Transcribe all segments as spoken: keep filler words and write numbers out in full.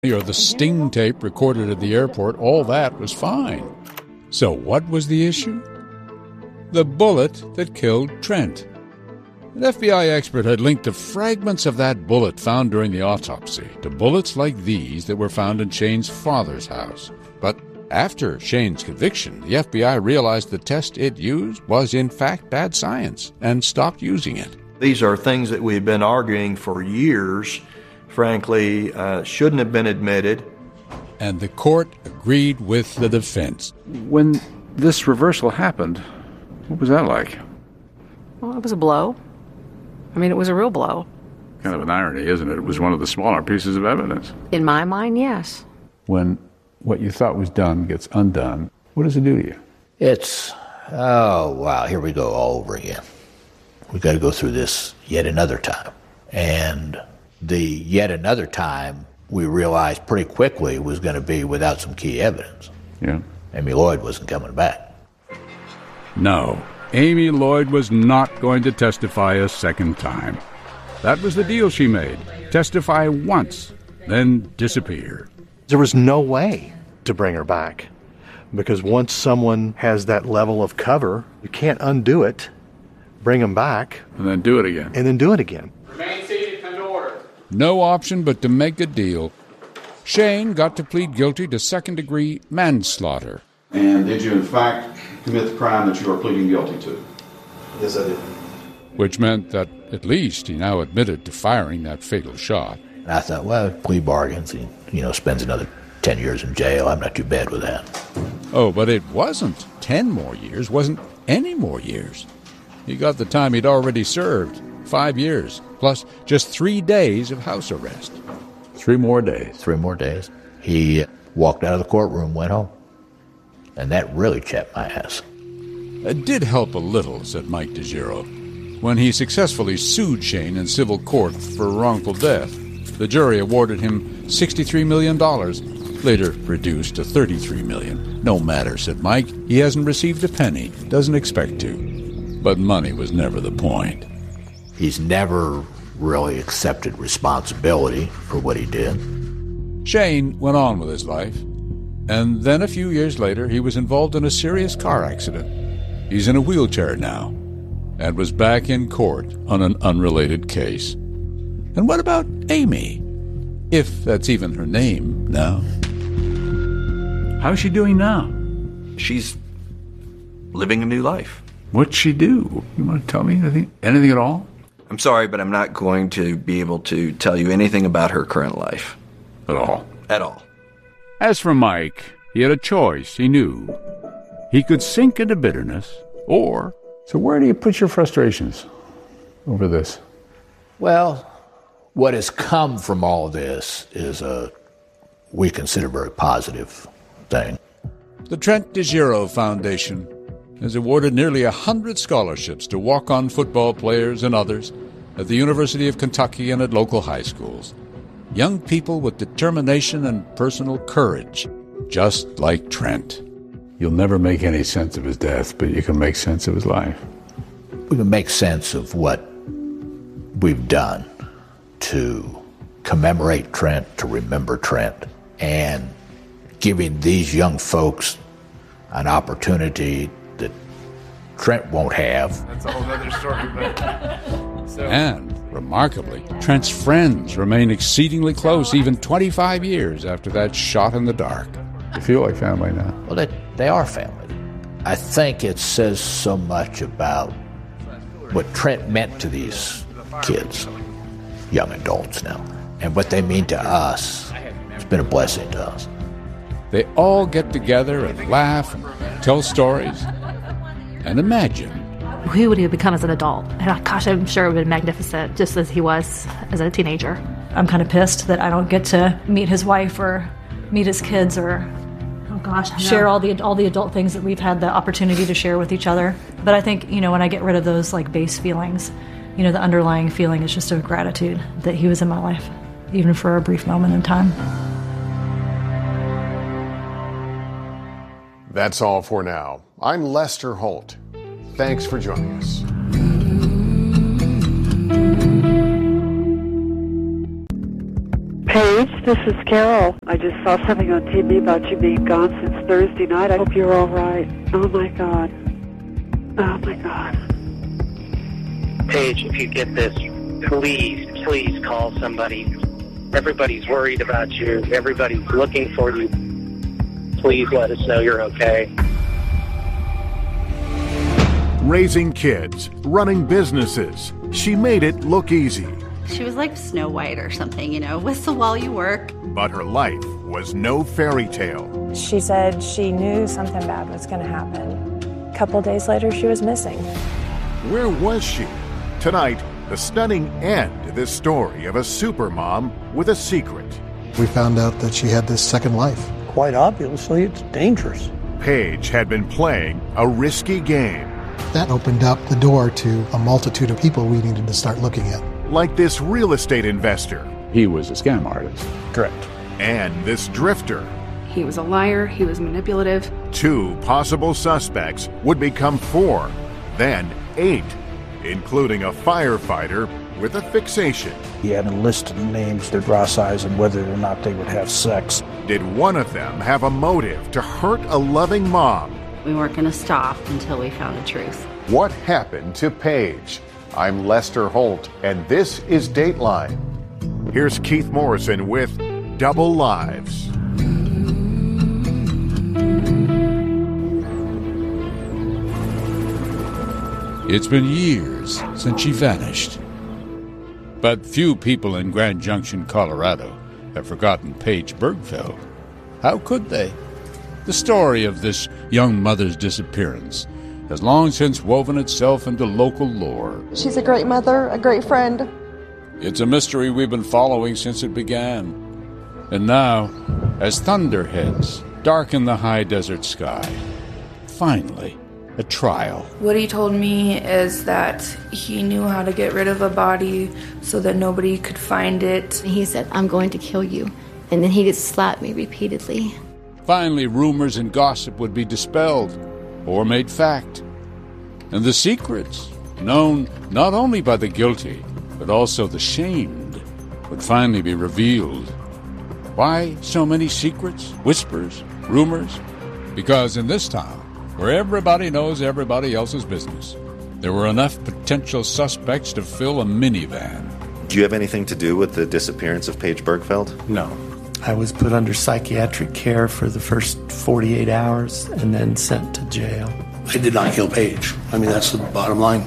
or the sting tape recorded at the airport, all that was fine. So what was the issue? The bullet that killed Trent. An F B I expert had linked the fragments of that bullet found during the autopsy to bullets like these that were found in Shane's father's house. But after Shane's conviction, the F B I realized the test it used was in fact bad science and stopped using it. These are things that we've been arguing for years, frankly, uh, shouldn't have been admitted. And the court agreed with the defense. When this reversal happened, what was that like? Well, it was a blow. I mean, it was a real blow. Kind of an irony, isn't it? It was one of the smaller pieces of evidence. In my mind, yes. When what you thought was done gets undone, what does it do to you? It's, oh, wow, here we go all over again. We've got to go through this yet another time. And the yet another time, we realized pretty quickly was going to be without some key evidence. Yeah. Amy Lloyd wasn't coming back. No, Amy Lloyd was not going to testify a second time. That was the deal she made. Testify once, then disappear. There was no way to bring her back, because once someone has that level of cover, you can't undo it, bring them back, and then do it again. And then do it again. Remain seated, come to order. No option but to make a deal. Shane got to plead guilty to second-degree manslaughter. And did you, in fact, commit the crime that you are pleading guilty to? Yes, I did. Which meant that at least he now admitted to firing that fatal shot. And I thought, well, plea bargains, he, you know, spends another ten years in jail. I'm not too bad with that. Oh, but it wasn't ten more years, wasn't any more years. He got the time he'd already served, five years, plus just three days of house arrest. Three more days. Three more days. He walked out of the courtroom, went home. And that really chapped my ass. It did help a little, said Mike DeGiro. When he successfully sued Shane in civil court for wrongful death, the jury awarded him sixty-three million dollars, later reduced to thirty-three million dollars. No matter, said Mike. He hasn't received a penny, doesn't expect to. But money was never the point. He's never really accepted responsibility for what he did. Shane went on with his life. And then a few years later, he was involved in a serious car accident. He's in a wheelchair now and was back in court on an unrelated case. And what about Amy? If that's even her name now. How's she doing now? She's living a new life. What'd she do? You want to tell me anything, anything at all? I'm sorry, but I'm not going to be able to tell you anything about her current life. At all? At all. As for Mike, he had a choice, he knew. He could sink into bitterness, or... So where do you put your frustrations over this? Well, what has come from all of this is a, we consider, very positive thing. The Trent DeGiro Foundation has awarded nearly a hundred scholarships to walk-on football players and others at the University of Kentucky and at local high schools. Young people with determination and personal courage, just like Trent. You'll never make any sense of his death, but you can make sense of his life. We can make sense of what we've done to commemorate Trent, to remember Trent, and giving these young folks an opportunity that Trent won't have. That's a whole other story, but... so. And, remarkably, Trent's friends remain exceedingly close even twenty-five years after that shot in the dark. You feel like family now? Well, they, they are family. I think it says so much about what Trent meant to these kids, young adults now, and what they mean to us. It's been a blessing to us. They all get together and laugh and tell stories and imagine. Who would he have become as an adult? And gosh, I'm sure it would have been magnificent, just as he was as a teenager. I'm kind of pissed that I don't get to meet his wife or meet his kids or oh gosh, share all the all the adult things that we've had the opportunity to share with each other. But I think, you know, when I get rid of those like base feelings, you know, the underlying feeling is just of gratitude that he was in my life, even for a brief moment in time. That's all for now. I'm Lester Holt. Thanks for joining us. Paige, this is Carol. I just saw something on T V about you being gone since Thursday night. I hope you're all right. Oh, my God. Oh, my God. Paige, if you get this, please, please call somebody. Everybody's worried about you. Everybody's looking for you. Please let us know you're okay. Raising kids, running businesses. She made it look easy. She was like Snow White or something, you know, whistle while you work. But her life was no fairy tale. She said she knew something bad was going to happen. A couple days later, she was missing. Where was she? Tonight, the stunning end to this story of a supermom with a secret. We found out that she had this second life. Quite obviously, it's dangerous. Paige had been playing a risky game. That opened up the door to a multitude of people we needed to start looking at. Like this real estate investor. He was a scam artist. Correct. And this drifter. He was a liar. He was manipulative. Two possible suspects would become four, then eight, including a firefighter with a fixation. He had a list of names to draw size and whether or not they would have sex. Did one of them have a motive to hurt a loving mom? We weren't going to stop until we found the truth. What happened to Paige? I'm Lester Holt, and this is Dateline. Here's Keith Morrison with Double Lives. It's been years since she vanished. But few people in Grand Junction, Colorado, have forgotten Paige Bergfeld. How could they? The story of this young mother's disappearance has long since woven itself into local lore. She's a great mother, a great friend. It's a mystery we've been following since it began. And now, as thunder hits, darken the high desert sky, finally, a trial. What he told me is that he knew how to get rid of a body so that nobody could find it. He said, I'm going to kill you. And then he just slapped me repeatedly. Finally, rumors and gossip would be dispelled or made fact. And the secrets, known not only by the guilty, but also the shamed, would finally be revealed. Why so many secrets, whispers, rumors? Because in this town, where everybody knows everybody else's business, there were enough potential suspects to fill a minivan. Do you have anything to do with the disappearance of Paige Bergfeld? No. I was put under psychiatric care for the first forty-eight hours and then sent to jail. I did not kill Paige. I mean, that's the bottom line.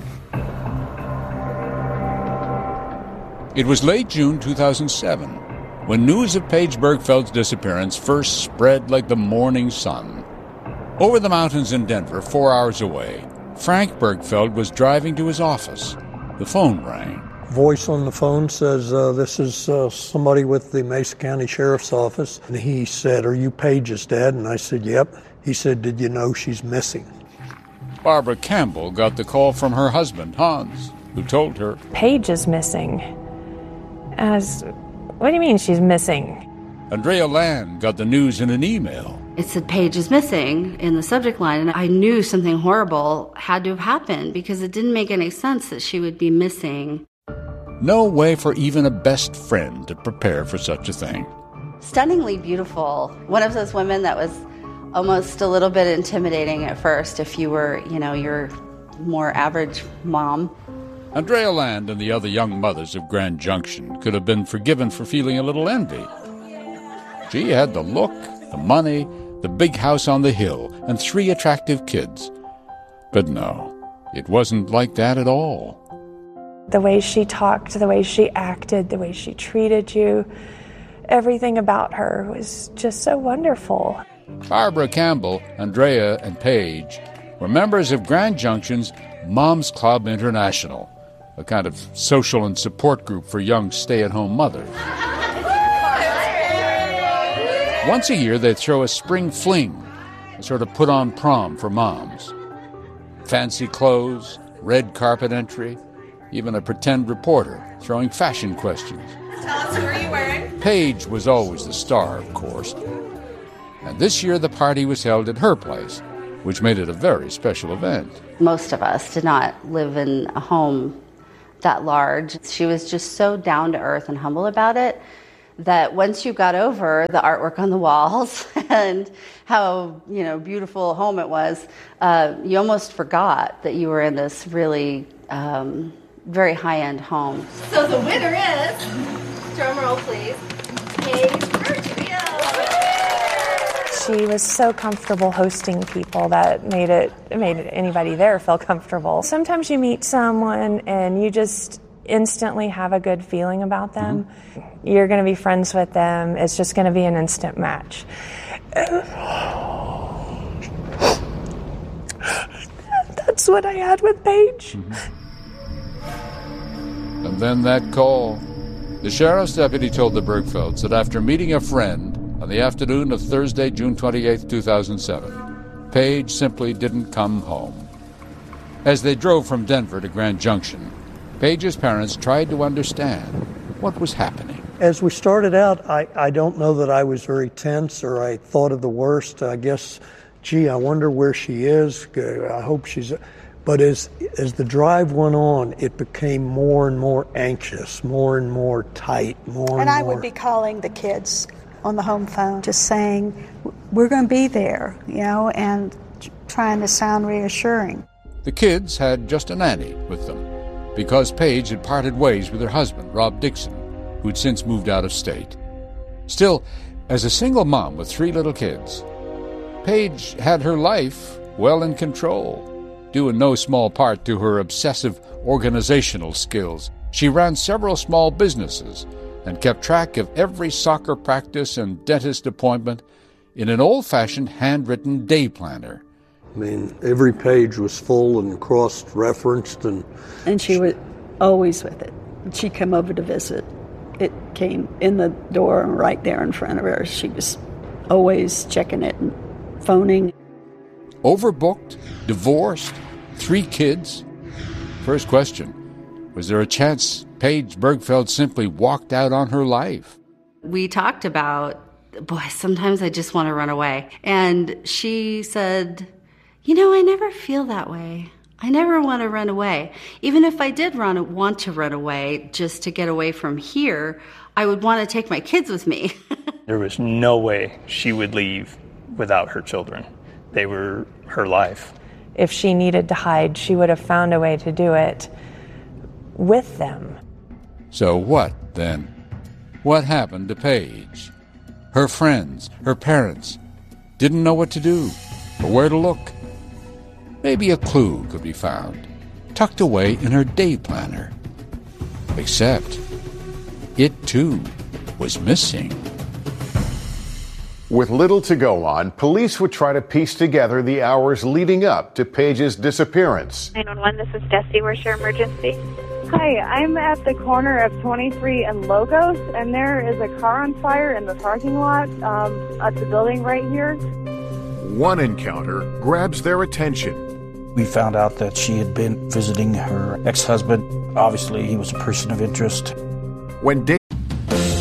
It was late June two thousand seven when news of Paige Bergfeld's disappearance first spread like the morning sun. Over the mountains in Denver, four hours away, Frank Bergfeld was driving to his office. The phone rang. Voice on the phone says, uh, this is uh, somebody with the Mesa County Sheriff's Office. And he said, are you Paige's dad? And I said, yep. He said, did you know she's missing? Barbara Campbell got the call from her husband, Hans, who told her, Paige is missing. As, what do you mean she's missing? Andrea Land got the news in an email. It said Paige is missing in the subject line, and I knew something horrible had to have happened because it didn't make any sense that she would be missing. No way for even a best friend to prepare for such a thing. Stunningly beautiful. One of those women that was almost a little bit intimidating at first if you were, you know, your more average mom. Andrea Land and the other young mothers of Grand Junction could have been forgiven for feeling a little envy. She had the look, the money, the big house on the hill, and three attractive kids. But no, it wasn't like that at all. The way she talked, the way she acted, the way she treated you, everything about her was just so wonderful. Barbara Campbell, Andrea, and Paige were members of Grand Junction's Moms Club International, a kind of social and support group for young stay-at-home mothers. Once a year, they'd throw a spring fling, a sort of put-on prom for moms. Fancy clothes, red carpet entry, even a pretend reporter throwing fashion questions. Tell us, who are you wearing? Paige was always the star, of course. And this year the party was held at her place, which made it a very special event. Most of us did not live in a home that large. She was just so down to earth and humble about it that once you got over the artwork on the walls and how, you know, beautiful a home it was, uh, you almost forgot that you were in this really um, very high-end home. So the winner is, drum roll please, Paige Bergerio. She was so comfortable hosting people that made it, it made anybody there feel comfortable. Sometimes you meet someone and you just instantly have a good feeling about them. Mm-hmm. You're going to be friends with them. It's just going to be an instant match. That's what I had with Paige. Mm-hmm. And then that call. The sheriff's deputy told the Bergfelds that after meeting a friend on the afternoon of Thursday, June twenty-eighth, two thousand seven, Paige simply didn't come home. As they drove from Denver to Grand Junction, Paige's parents tried to understand what was happening. As we started out, I, I don't know that I was very tense or I thought of the worst. I guess, gee, I wonder where she is. I hope she's... But as as the drive went on, it became more and more anxious, more and more tight, more and, and I more... would be calling the kids on the home phone, just saying, we're going to be there, you know, and trying to sound reassuring. The kids had just a nanny with them, because Paige had parted ways with her husband, Rob Dixon, who'd since moved out of state. Still, as a single mom with three little kids, Paige had her life well in control, due in no small part to her obsessive organizational skills. She ran several small businesses and kept track of every soccer practice and dentist appointment in an old-fashioned handwritten day planner. I mean, every page was full and cross-referenced. And and she was always with it. She'd come over to visit. It came in the door and right there in front of her. She was always checking it and phoning. Overbooked, divorced, three kids. First question, was there a chance Paige Bergfeld simply walked out on her life? We talked about, boy, sometimes I just want to run away. And she said, you know, I never feel that way. I never want to run away. Even if I did run, want to run away just to get away from here, I would want to take my kids with me. There was no way she would leave without her children. They were her life. If she needed to hide, she would have found a way to do it with them. So what, then? What happened to Paige? Her friends, her parents, didn't know what to do or where to look. Maybe a clue could be found, tucked away in her day planner. Except, it too was missing. With little to go on, police would try to piece together the hours leading up to Paige's disappearance. nine one one, this is Desi. Where's your emergency? Hi, I'm at the corner of twenty-three and Logos, and there is a car on fire in the parking lot um, at the building right here. One encounter grabs their attention. We found out that she had been visiting her ex-husband. Obviously, he was a person of interest. When